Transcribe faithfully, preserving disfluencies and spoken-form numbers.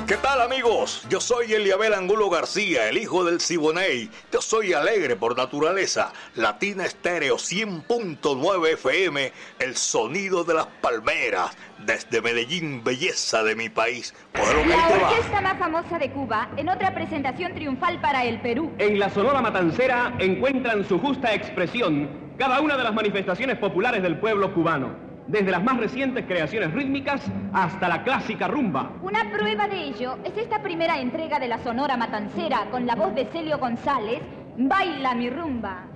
¿Qué tal, amigos? Yo soy Eliabel Angulo García, el hijo del Siboney. Yo soy alegre por naturaleza. Latina Estéreo cien punto nueve F M, el sonido de las palmeras. Desde Medellín, belleza de mi país. La orquesta más famosa de Cuba, en otra presentación triunfal para el Perú. En la Sonora Matancera encuentran su justa expresión cada una de las manifestaciones populares del pueblo cubano. Desde las más recientes creaciones rítmicas hasta la clásica rumba. Una prueba de ello es esta primera entrega de la Sonora Matancera con la voz de Celio González, Baila mi rumba.